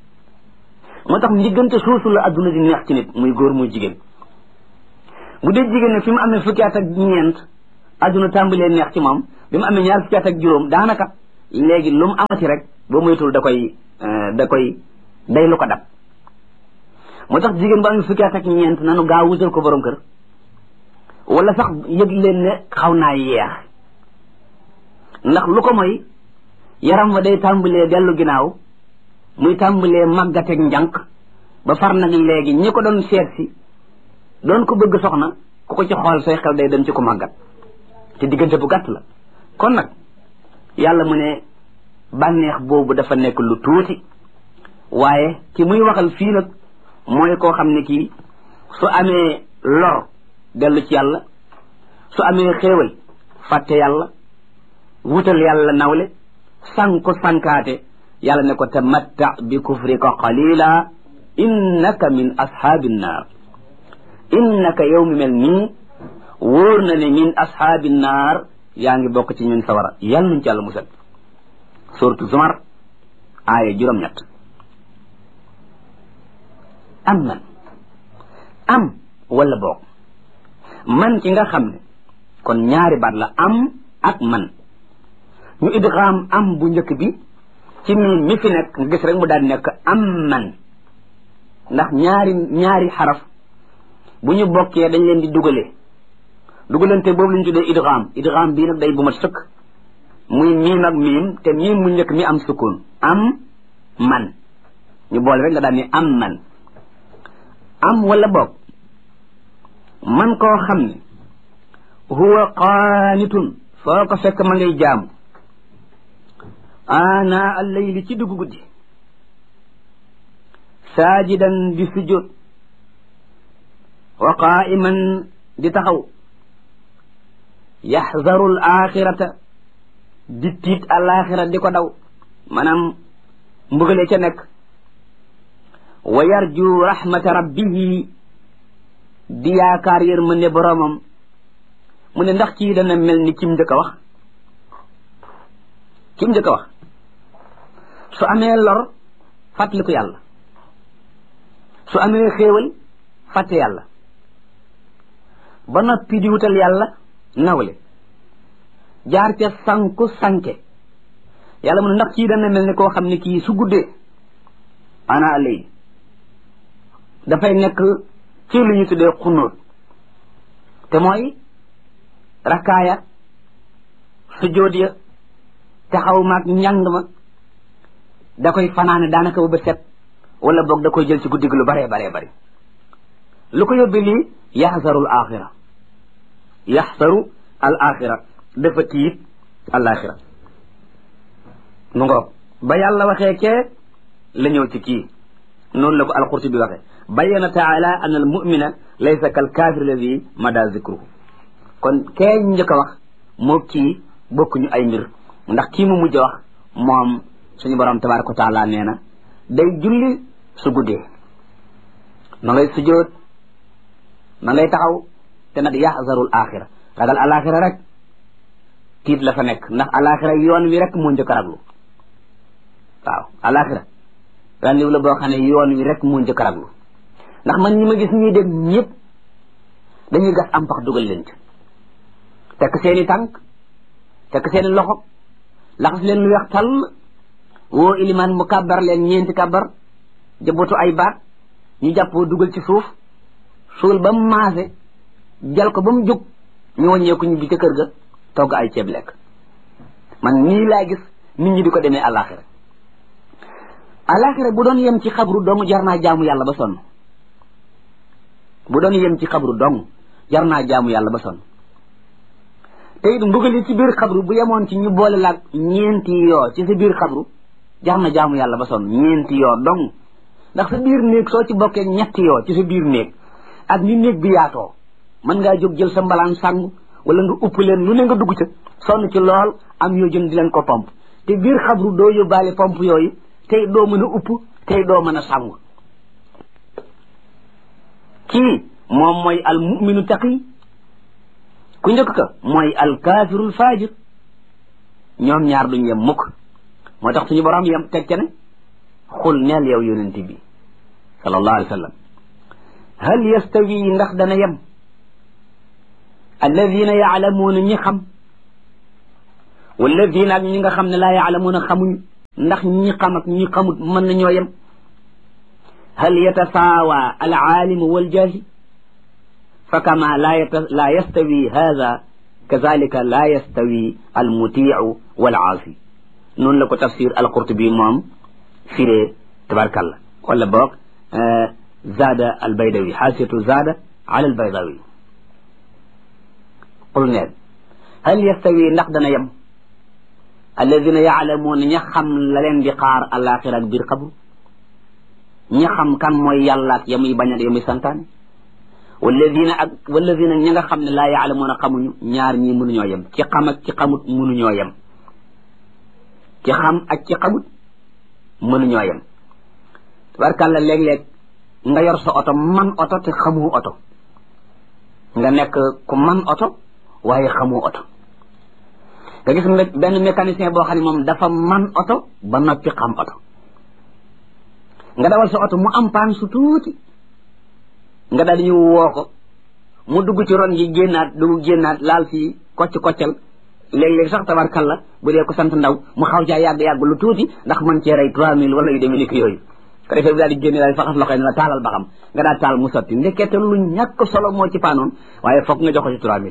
S2: moo tax diggante soosu la adduna di neex ci nit muy góor muy jigéen bu dee jigéen ne fi mu amee fukki at ak ñeent adduna tàmbalee neex ci moom bi mu amee ñaar fukki at ak juróom daanaka léegi lu mu amati rek ba moytul da koy day lu ko dab moo tax jigéen ba am fukki at ak ñeent nanu gaaw wutal ko borom kër wala sax yëg leen ne xaw naa yeex ndax lu ko mooy yaram wa day tàmbalee dellu ginnaaw muy tàmbalee màggateeg njànq ba far nag léegi ñi ko doon seet si doon ko bëgg soxna ku ko ci xool say xel day dem ci ko màggat te diggante bu gàtt la kon nag yàlla mu ne bànneex boobu dafa nekk lu tuuti waaye ki muy waxal fii nag mooy koo xam ne kii su amee lor dellu ci yàlla su amee xéewal fàtte yàlla wutal yàlla nawle sànku sànkaate yàlla ne ko tamatta bi kufrika qalila innaka min ashaabi nnaar innaka yow mi mel nii wóor na ne min ashaabi nnaar yaa ngi bokk ci ñun sawara yàlla nuñ ci yàlla musal suratu zumar aaya juróom-ñett am man am wala boog man ci nga xam ne kon ñaari baat la am ak man ñu idgham am bu njëkk bi ci mi fi nekk nga gis rek mu daal nekk am man ndax ñaari xaraf bu ñu bokkee dañ leen di dugalante boobu la ñu tuddee idgham bii nag day bu mat sëkk muy miim ak miim te miim mu njëkk mi am sukkoon am man ñu boole rek nga daal ni am man am wala boog man koo xam ne huwa qaanitun foo ko fekk ma ngay jaamu ana al-layli ci dugg guddi saajidan di sujjóot wa qaa'iman di taxaw yaxzaru al-axirata di tiit al-axira di ko daw maanaam mbugale ca nekk wa yarju rahmata rabbihi di yaakaar yërmande boromam mu ne ndax kii dana mel ni kim njëkk a wax su amee lor fàttaliku yàlla su amee xéewal fàtte yàlla ba noppi di wutal yàlla nawle jaar ca sanke yàlla mu ne ndax kii dana mel ni koo xam ne kii su guddee ana lay dafay nekk ci lu ñu tuddee xunóot te mooy rakkaaya sujjóot ya taxaw maag njàng ma da koy fanaane daanaka bu bët set wala boog da koy jël ci guddi gi lu baree bari lu ko yóbbi lii yaxsaru al axira dafa tiit al axira mu ngoog ba yàlla waxee kee la ñëw ci kii noonu la ko alqurtubi waxee bayyana taala an al mumina laysa kal kaafir alladi mada zikruhu kon kee njëkk a wax moo kii bokkuñu ay mbir ndax kii mu mujj a wax moom suñu borom tabaraka wa taala nee na day julli su guddee ma ngay sujjóot ma ngay taxaw te nag yaxzarul axira ragal alaxira rek tiit la fa nekk ndax alaxira yoon wi rek moo njëkk a raglu waaw alaxira randiw la boo xam ne yoon wi rek moo njëkk a raglu ndax man ñi ma gis ñuy dem ñëpp dañuy gas am pax dugal leen ci tekk seeni tànk tekk seeni loxo laxas leen lu weex tàll woo ilimaan mu kàbbar leen ñeenti kàbbar jabootu ay baat ñu jàppoo dugal ci suuf suul ba mu maase jal ko ba mu jóg ñu wàññeeku ñu bi ca kër ga togg ay ceeb lekk man nii laa gis nit ñi di ko demee alaxira alaxira bu doon yem ci xabru dong jar naa jaamu yàlla ba sonn bu doon yem ci xabru dong jar naa jaamu yàlla ba sonn te it mbugal yi ci biir xabru bu yemoon ci ñu boole laag ñeenti yoo ci sa biir xabru jar na jaamu yàlla ba sonn ñeenti yoo dong ndax sa biir néeg soo ci bokkee ñetti yoo ci sa biir néeg ak ni néeg bi yaatoo mën ngaa jóg jël sa mbalaan sàngu wala nga upp leen lu ne nga dugg ca sonn ci lool am yoo jën di leen ko pomp te biir xabru doo yóbbaale pomp yooyu tey doo mën a upp tey doo mën a sàngu kii moom mooy al muminu taqi ku njëkk ka mooy al kaafirul faajir ñoom ñaar duñ yem mukk moo tax suñu borom yem teg ca ne xul neel yow yonent bi sallallahu alayhi wa sallam hal yastawi ndax dana yem alladina yaalamuuna ñi xam walladina ak ñi nga xam ne laa yaalamuuna xamuñ ndax ñi xam ak ñi xamut mën nañoo yem hal yatasaawa al aalimu wal jaahil fa kama la yastawi hada kazalika la yastawi al mutiu wal aasi noonu la ko tafsir al qurtubi moom firee tabarkalla wala boog zaada al baydawi xaasiyatu zaada ala al baydawi qul neen hal yastawi ndax dana yem alladina yaalamuuna ña xam la leen di xaar alaxira ak biir xabru ña xam kan mooy yàlla ak ya muy bañ ak ya muy santaane walladina ña nga xam ne laa yaalamuuna xamuñu ñaar ñi mënuñoo yem ci xam ak ci xamut mënuñoo yem ci xam ak ci xamut mënuñoo yem tabarkàlla léeg-léeg nga yor sa oto man oto te xamoo oto nga nekk ku man oto waaye xamoo oto nga gis nga benn mécanicien boo xam ne moom dafa man oto ba noppi xam oto nga dawal sa oto mu am paan su tuuti nga daal di ñu woo ko mu dugg ci ron yi génnaat laal fii koccal léeg-léeg sax tabarkalla bu dee ko sant ndaw mu xaw caa yàgg lu tuuti ndax mën cee rey 3000 wala yu demee ni ko yooyu ko defee bi daal di génne daal di faxas loxo yi ne la taalal ba xam nga daal taal mu sotti ndekete lu ñàkk solo moo ci paanoon waaye foog nga jox ko ci 3000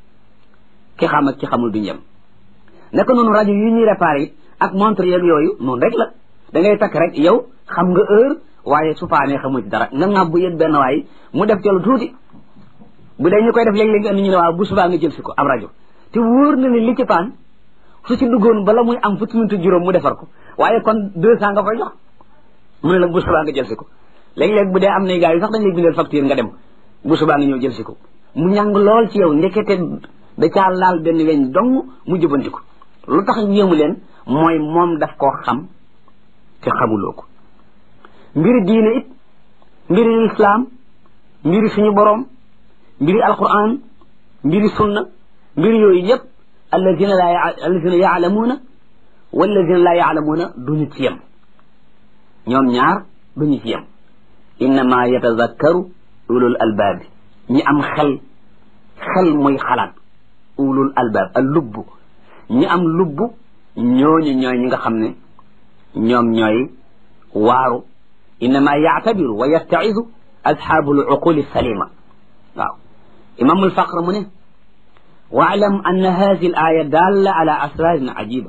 S2: ki xam ak ki xamul duñu yem nekk noonu rajo yi ñuy réparé it ak montre yeeg yooyu noonu rek la da ngay takk rek yow xam nga heure waaye su paanee xamul ci dara nga bu yët benn waay mu def ci lu tuuti bu dee ñu koy def léeg-léeg andi ñu ne waaw bu subaa nga jël si ko ab rajo te wóor na ne li ci paan su ci duggoon bala muy am fukki minute juróom mu defar ko waaye kon 200 nga koy jox mu ne la bu subaa nga jël si ko léeg-léeg bu dee am na gars yi sax dañ lay bindal facture nga dem bu subaa nga ñëw jël si ko mu ñàng lool ci yow ndekete da caa laal benn weñ dong mu jëbanti ko lu tax yéemu leen mooy moom daf koo xam te xamuloo ko mbiri diine it mbiri lislaam mbiri suñu boroom mbiri alquran mbiri sunna mbiri yooyu yëpp alladina yaalamuuna walladina laa yaalamuuna duñu ci yem ñoom ñaar duñu ci yem innama yatazakkaru ulul albaab ñi am xel muy xalaat ulul albaab al lubb ñi am lubb ñooñu ñooy ñi nga xam ne ñoom ñooy waaru innama yaatabiru wa yastaidu asxaabul uquli salima waaw imaamul faqr mu ne waalam anna hadihi al aya dalla ala asrarin ajiba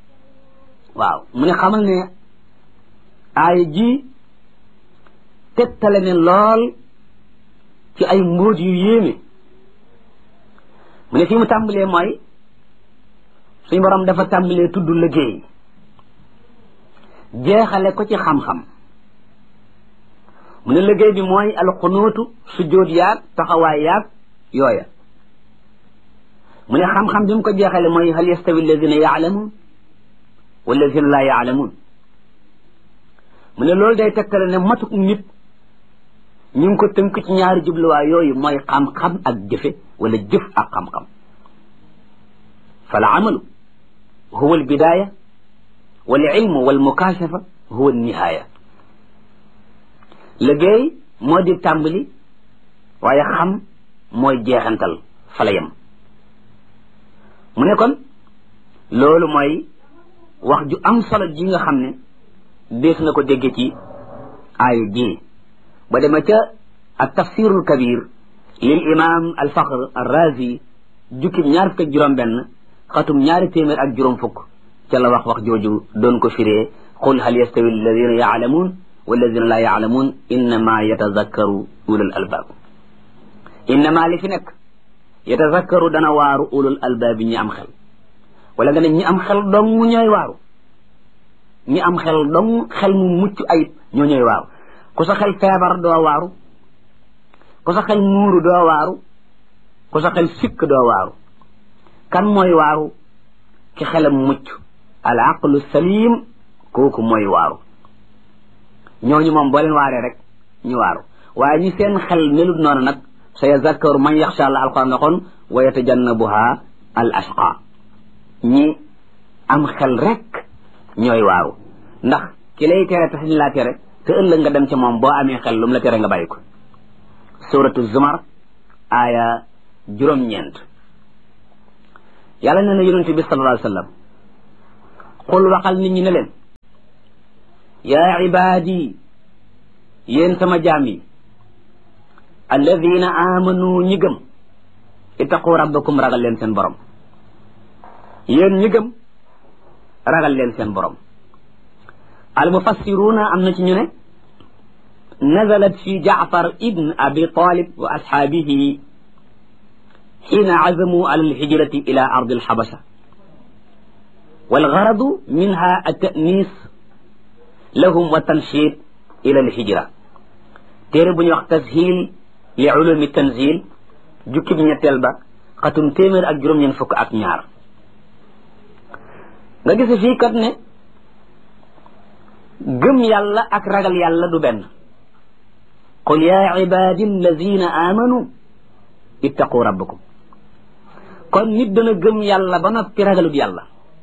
S2: waaw mu ne xamal ne aaya ji tegtale ne lool ci ay mbóot yu yéeme mu ne fi mu tàmbalee mooy suñu borom dafa tàmbalee tudd liggéey jeexale ko ci xam-xam mu ne liggéey bi mooy alxunuutu sujjóot yaag taxawaay yaag yooya mu ne xam-xam bi mu ko jeexale mooy hal yastawi alladina yaalamuun walladina laa yaalamuun mu ne loolu day tegtale ne matuk nit ñu ngi ko tënk ci ñaari jubluwaay yooyu mooy xam-xam ak jëfe wala jëf ak xam-xam fal amalu huwa albidaaya wal ilmu wal mukaashafa huwa nihaaya liggéey moo di tàmbali waaye xam mooy jeexantal fa la yem mu ne kon loolu mooy wax ju am solo ji nga xam ne dees na ko dégge ci aaya ji ba dema ca ak tafsirul kabir lil imam al fakhr al razi jukkib ñaar fukk ak juróom benn xatum ñaari téeméer ak juróom fukk ca la wax jooju doon ko firee qul hal yastawi alladina yaalamuun walladina laa yaalamuun innama yatazakkaru ulul albaab innama li fi nekk yatazakkaru dana waaru ulul albaab ñi am xel wala nga ne ñi am xel dong ñooy waaru ñi am xel dong xel mu mucc ayib ñoo ñooy waaru ku sa xel feebar doo waaru ku sa xel muuru doo waaru ku sa xel sikk doo waaru kan mooy waaru ki xelam mucc al aqlu salim kooku mooy waaru ñooñu moom boo leen waaree rek ñu waaru waaye ñi seen xel melut noonu nag sa yazakkaru man yaxsha Allah alquran waxoon wa yatajannabuha al ashqa ñi am xel rek ñooy waaru ndax ki lay tere te sañ laa tere te ëllëg nga dem ca moom boo amee xel lu mu la tere nga bàyyi ko suratu zumar aaya juróom-ñeent yàlla nee na yonente bi sallallahu alayhi wa sallam qul waxal nit ñi ne leen yaa ibaadi yéen sama jaam yi alladina amanu ñi gëm ittaqu rabbakum ragal leen seen borom yéen ñi gëm ragal leen seen borom almufassiruna am na ci ñu ne nazalat fi jaafar ibn abi talib wa ashaabihi xiina azamu ala alhijrati ila ardi alxabasha walgaradu minha altanis lahum wa tanshid ila alhijra téere bu ñuy wax tashil li ulumi tanzil jukkib ñetteel ba xatum téeméer ak juróom-ñeent fukk ak ñaar nga gis fii kat ne gëm yàlla ak ragal yàlla du benn qul ya ibadi alladina amanu ittaqu rabbakum kon nit dana gëm yàlla ba noppi ragalut yàlla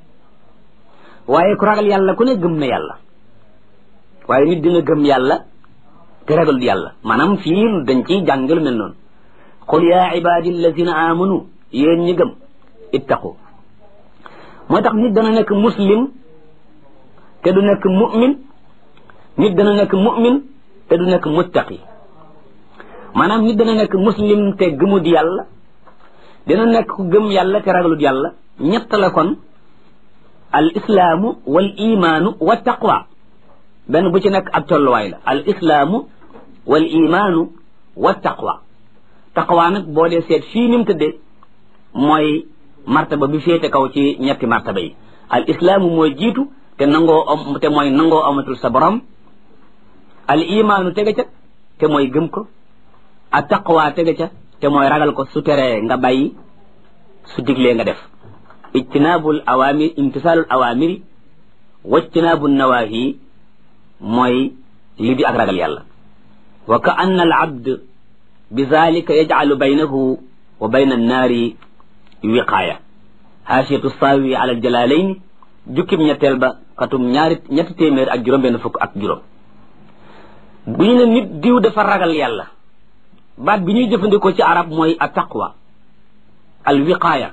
S2: waaye ku ragal yàlla ku ne gëm na yàlla waaye nit dina gëm yàlla te ragalut yàlla maanaam fii dañ ciy jàngal mel noonu qul ya ibadi alladina amanu yéen ñi gëm ittaqu moo tax nit dana nekk muslim te du nekk mu'min nit dana nekk mu'min te du nekk muttaqi maanaam nit dana nekk muslim te gëmut yàlla dina nekk ku gëm yàlla te ragalut yàlla ñett la kon al islaamu wal imaanu wa taqwa benn bu ci nekk ab tolluwaay la al islaamu wal imaanu wa taqwa taqwa nag boo dee seet fii ni mu tëddee mooy martaba bi féete kaw ci ñetti martaba yi al islaamu mooy jiitu te mooy nangoo amatul sa borom al imaanu tege ca te mooy gëm ko a taqwa tege ca te mooy ragal ko su teree nga bàyyi su diglee nga def ijtinaabul awaamir imtisaalul awaamiri wajtinaabu nawaahi mooy li di ak ragal yàlla wa ka anna al abd bi zalika yajcalu baynahu wa bayna annaari wiqaaya haasiyatu saawi ala aljalalayn jukkib ñetteel ba xatum ñetti téeméer ak juróom-benn fukk ak juróom bu ñu ne nit diw dafa ragal yàlla baat bi ñuy jëfandikoo ci arab mooy a taqwa al wiqaaya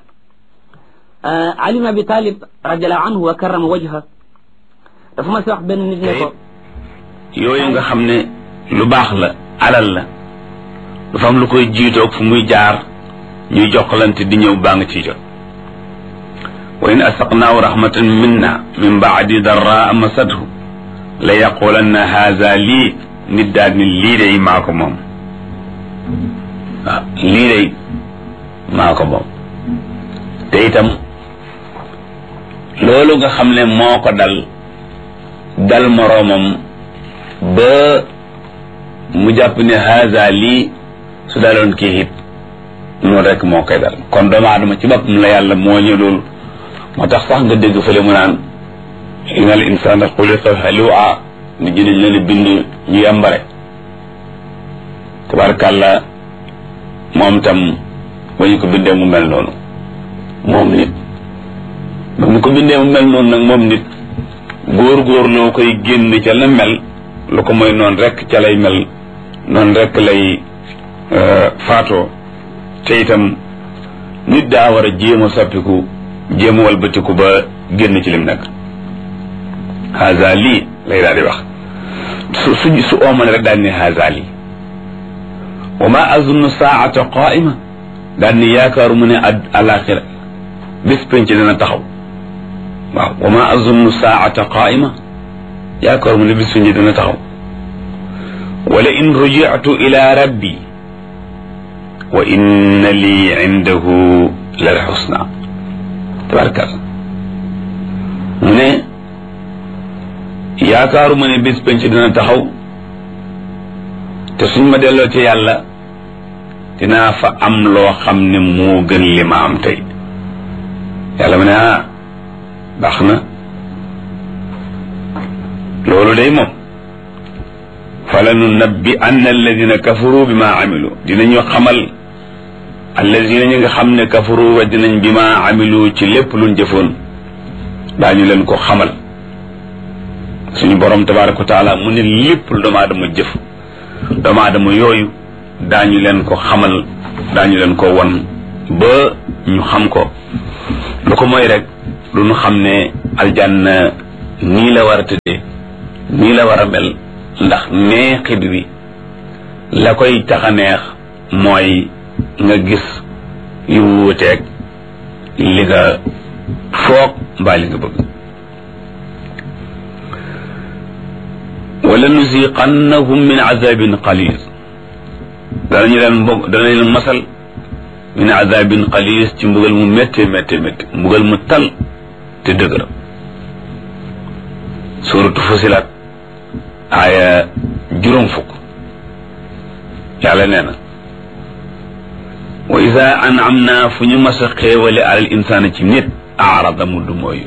S2: ali ibn abi talib radiallahu anhu wa karrama wajha dafa ma si wax benn nit ne ko
S3: yooyu nga xam ne lu baax la alal la dafa am lu koy jiitoog fu muy jaar ñuy jokkalante di ñëw baa nga ciy jot wa in asaqnaahu rahmatan minna min baadi darraa masathu la yaqulanna haza lii nit daal ni lii day maa ko moom waaw lii day maa ko moom te itam loolu nga xam ne moo ko dal moroomam ba mu jàpp ne haza lii su daloon kii it noonu rek moo koy dal kon doomu aadama ci boppam la yàlla moo ñu loolu moo tax sax nga dégg fële mu naan inna al insana xuliqa halua ni jëniñ leen bind ñu yambare tabarakàllah moom tam ba ñu ko bindee mu mel noonu moom nit ba ñu ko bindee mu mel noonu nag moom nit góor loo koy génn ca la mel lu ko mooy noonu rek ca lay mel noonu rek lay faatoo te itam nit daa war a jéem a soppiku jéem a walbatiku ba génn ci lim nekk haza lii lay daal di wax su oomale rek daal ni haza lii wa ma azunnu saata qaima daal ni yaakaaru mu ne alaxira bis penc dana taxaw waaw wa ma azunnu saata qaima yaakaaru mu ne bis penc dana taxaw wala in rujitu ila rabbi wa inna lii indahu lal xusna tabarakalla mu ne yaakaaru ma ne bis penc dina taxaw te suñ ma delloo ci yàlla dinaa fa am loo xam ne moo gën li ma am tey yàlla mu ne baax na loolu day moom fala nunabbi anna alladina kafaru bi ma amilu dinañu xamal alladina ñi nga xam ne kafaru wa dinañ bi ma amilu ci lépp luñ jëfoon daañu leen ko xamal suñu borom tabaraka wa taala mu ne lépp lu doomu aadama jëf doomu aadama yooyu daañu leen ko xamal daañu leen ko won ba ñu xam ko lu ko mooy rek duñu xam ne aljanna nii la war a tëddee nii la war a mel ndax neexit wi la koy tax a neex mooy nga gis yu wuuteeg li nga foog mbaa li nga bëgg. wala nuziqannahum min azabin qalil danañu leen masal min azabin qalil ci mbugal mu métti métti métti mbugal mu tal te dëgëra. suratu Fusilat aaya 50 yàlla nee na wa ida an'amna fu ñu mas a xéewale alal insaana ci nit aarada mu du mooyu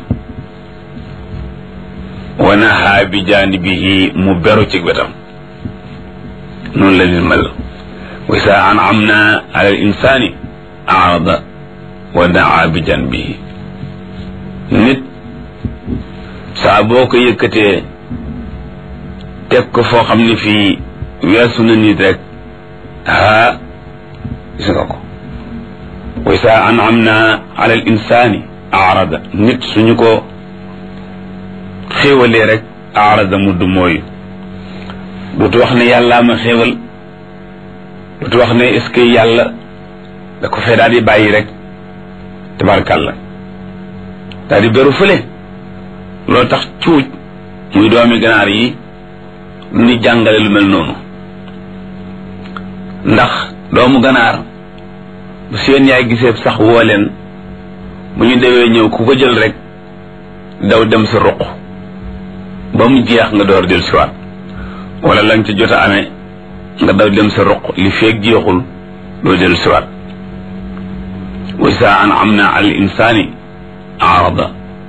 S3: wa nahaa bi jaanibihi mu beru ci wetam noonu la leen mel wa ida an'amna alal insaani aarada wa nahaa bi jaanibihi nit saa boo ko yëkkatee teg ko foo xam ne fii weesu na nit rek gis nga ko wa isa an'amna ala al insani arada nit suñu ko xéewalee rek arada mu du mooyu dootu wax ne yàllaa ma xéewal dootu wax ne est-ce que yàlla da ko fee daal di bàyyi rek tabarkàlla daal di beru fële loolu tax cuuj muy doomi ganaar yi ni jàngale lu mel noonu ndax doomu ganaar bu seen yaay gisee sax woo leen bu ñu dewee ñëw ku ko jël rek daw dem sa ruq ba mu jeex nga door del siwaat wala lañ ci jot a amee nga daw dem sa ruq li feeg jeexul doo del siwaat wa isa an'amna al insani arada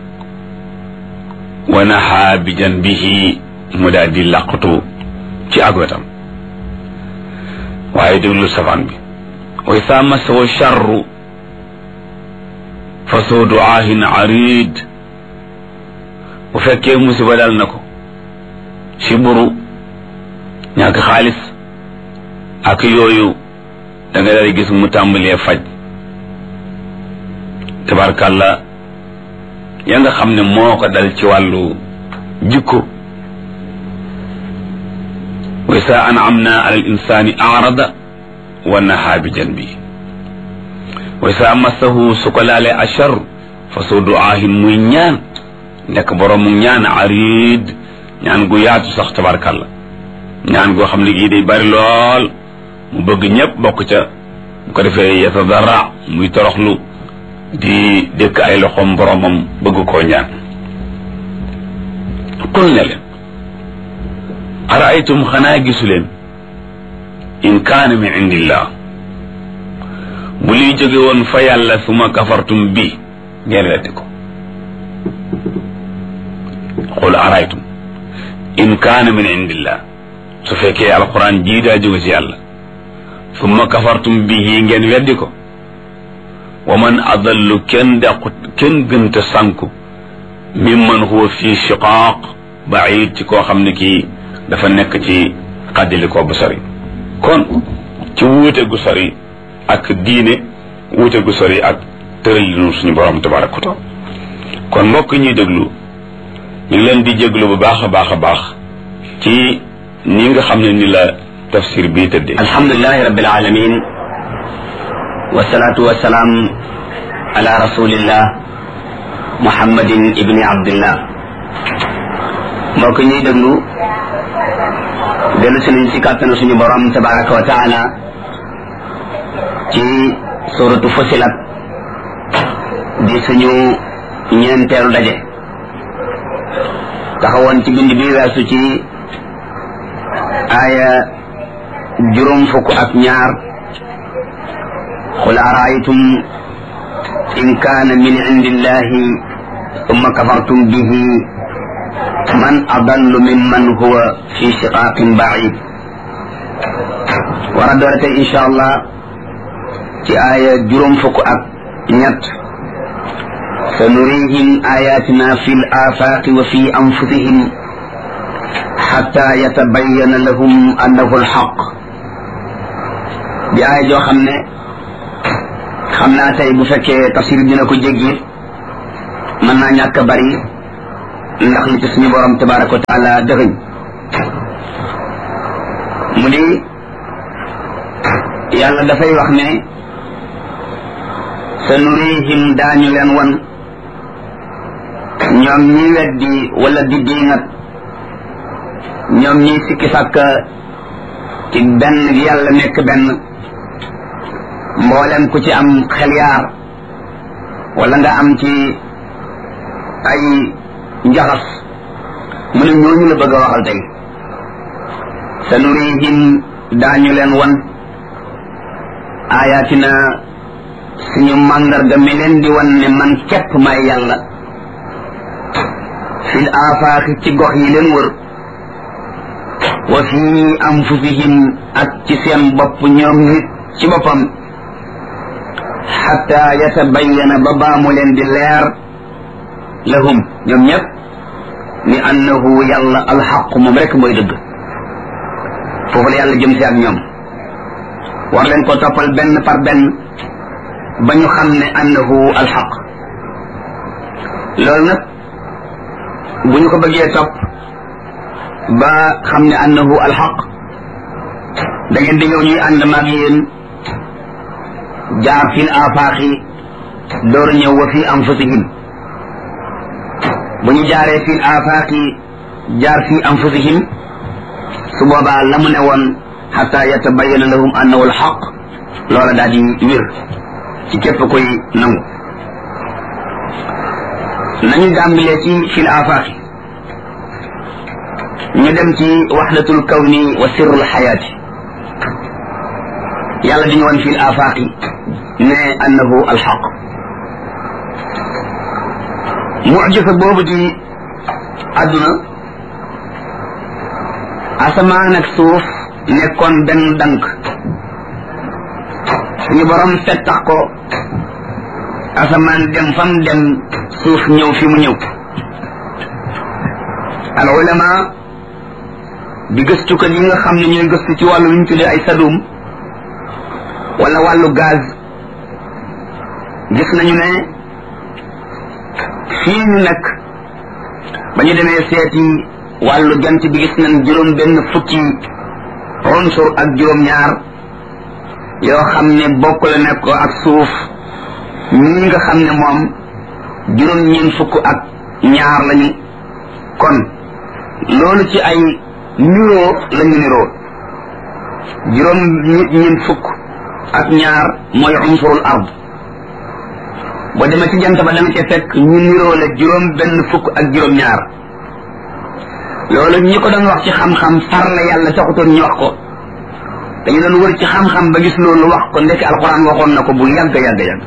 S3: wa naha bi janbihi mu daal di làqatu ci ak wetam waaye déglu safaan bi wa isa masahu charru fa soo duaahin arid bu fekkee musiba dal na ko si buru ñàkk xaalis ak yooyu da nga daal gis mu tàmbalee faj tabarkàlla ya nga xam ne moo ko dal ci wàllu jikko wa isa an'amna ala al insani arada wa naha bi janbi wa isa massahu su ko laalee achar fa soo duaahin muy ñaan nekk boroomu ñaan arid ñaan gu yaatu sax tabarkàlla ñaan goo xam ne gii day bari lool mu bëgg ñëpp bokk ca bu ko defee yatadarra muy toroxlu di dëkk ay loxoom boromam bëgg koo ñaan qul ne leen araaytum xanaa gisu leen in kaana min indillah bu liy jóge woon fa yàlla suma kafartum bi ngeen weddi ko qul araaytum in kaana min indillah su fekkee alquran jii daa jóge ci yàlla summa kafartum bihi ngeen weddi ko wa man adallu kenn gënta sànku mimman huwa fi shiqaaq baid ci koo xam ne kii dafa nekk ci xaddili ko bu sori kon ci wuute gu sori ak diine wuute gu sori ak tëralinu suñu borom tabaraka wa taala kon mbokk ñuy déglu ñu ngi leen di jéglu bu baax a baax a baax ci ni nga xam ne ni la tafsir bii tëddee.
S2: alhamdulilahi rabbil alamin wasalaatu wasalaam ala rasulillah muhammadin ibni abdillah mbokk ñuy déglu dellu si nañ si kàttanu suñu borom tabaraka wa taala ci suratu Fusilat di suñu ñeenteelu daje taxawoon ci bind bi weesu ci aaya 52 qul araaytum in kaana min indillahi thumma kafartum bihi man adallu mimman huwa fi shiqaaqin baid war a doore tey insha allah ci aaya 53 sanurihim ayatina fi l afaqi wa fi anfusihim xatta yatabayyana lahum annahu alxaq di aaya joo xam ne xam naa tey bu fekkee tafsir dina ko jéggi mën naa ñàkk bari ndax li ci suñu borom tabaraka wa taala dëxëñ mu di yàlla dafay wax ne sa nurihim daañu leen wan ñoom ñi weddi wala di diingat ñoom ñi sikki sàkk ci benn gi yàlla nekk benn mboolem ku ci am xel yaar wala nga am ci ay njaxas mu ne ñooñu la bëgg a waxal tey sa nurihim daañu leen wan ayatina suñu màndarga mi leen di wan ne man képp may yàlla fil afaaqi ci gox yi leen wër wa fi anfusihim ak ci seen bopp ñoom nit ci boppam xatta yatabayyana ba baamu leen di leer lahum ñoom ñëpp ni annahu yàlla alxaq moom rek mooy dëgg foofu la yàlla jëm si ak ñoom war leen ko toppal benn par benn ba ñu xam ne annahu alxaq loolu nag bu ñu ko bëggee topp ba xam ne annahu alxaq da ngeen di ñëw ñuy ànd maag yéen jaar fil afaaxi door ñëw wa fi anfusihim bu ñu jaaree fil afaaxi jaar fi anfusihim su boobaa la mu ne woon xata yatabayyana lahum annahu alxaq loola daal di wér ci képp koy nangu nañu dàmbilee ci fil afaaxi ñu dem ci waxdatul kawni wa sirrul xayaati yàlla di ñu woon fil afaaxi ne annahu alxaq mucjisa boobu di àdduna asamaan ak suuf nekkoon benn dank suñu borom fettax ko asamaan dem fam dem suuf ñëw fi mu ñëw al ulama di gëstukat yi nga xam ne ñooy gëstu ci wàllu lu ñu tuddee ay sadum wala wàllu gaz gis nañu ne fii ñu nekk ba ñu demee seeti wàllu jant bi gis nañ juróom benn fukki unsur ak juróom ñaar yoo xam ne bokk la nekk ko ak suuf ñi nga xam ne moom juróom ñeen fukk ak ñaar lañu kon loolu ci ay niroo lañu niroo juróom ñeen fukk ak ñaar mooy unsurul ard boo demee ci jant ba da nga ca fekk ñu niroo la juróom benn fukk ak juróom ñaar loolu ñi ko doon wax ci xam-xam far la yàlla taxutoon ñu wax ko dañu doon wër ci xam-xam ba gis loolu wax ko ndekk alquran waxoon na ko bu yàgg yàgg yàgg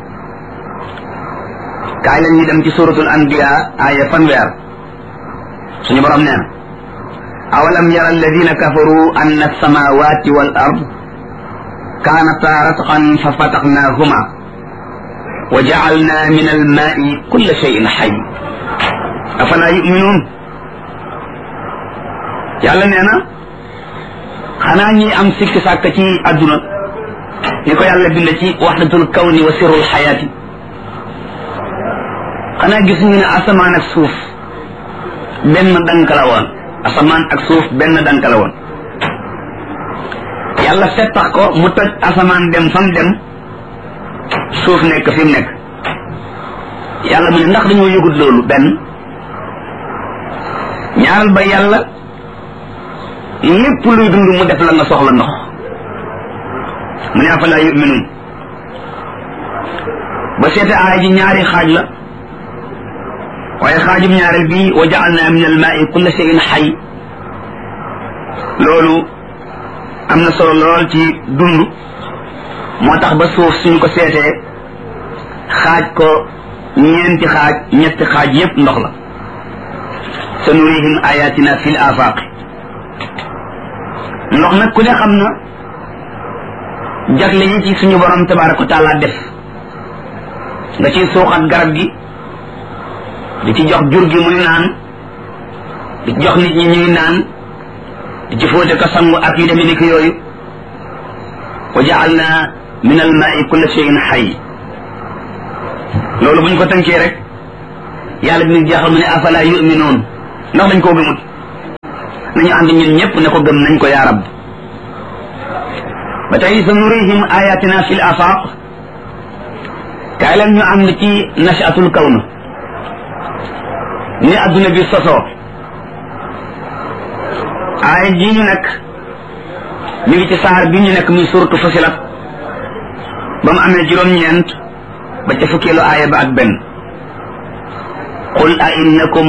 S2: kaay leen ñu dem ci suratul anbiya aya fanweer suñu borom nee na awalam yara alladina kafaru anna alsamawati wal ard kaanata ratqan fa fataxnaahuma wa jacalna min almaai kulla cheyin xay afala yuminuun yàlla nee na xanaa ñi am sikki sàkk ci àdduna ni ko yàlla bind ci waxdatul kawni wa sirrul xayaati xanaa gis ñu ne asamaan ak suuf benn dank la woon asamaan ak suuf benn dank la woon yàlla fettax ko mu toj asamaan dem fam dem suuf nekk fi mu nekk yàlla mu ne ndax dañoo yëgut loolu benn ñaaral ba yàlla lépp luy dund mu def la nga soxla ndox mu ne afala yuminun ba seete aaya ji ñaari xaaj la waaye xaajum ñaareel bi wa ja'alna min almaai kulla shay'in xay loolu am na solo lool ci dund moo tax ba suuf suñu ko seetee xaaj ko ñeenti xaaj ñetti xaaj yépp ndox la sanurihim ayatina fil afaqi ndox nag ku ne xam na jagle yi ci suñu borom tabaraka wa taala def nga ciy suuxat garab gi di ci jox jur gi muy naan di ci jox nit ñi ñuy naan di ci fóote ko sangu ak yu demee ni ki yooyu wa ja'alna min al ma'i kulla shay'in hayy loolu bu ñu ko tënkee rek yàlla bi ñu jeexal mu ne afala yu'minoon ndax dañ koo gëmut nañu ànd ñun ñëpp ne ko gëm nañ ko yaa rab ba tey sa nurihim ayatina fil afaq kaay leen ñu ànd ci nashatul kawn ni adduna bi sosoo aaya ji ñu nekk mi ngi ci saar bi ñu nekk muy suratu Fusilat ba mu amee juróom-ñeent ba ca fukkeelu aaya ba ak benn qul a innakum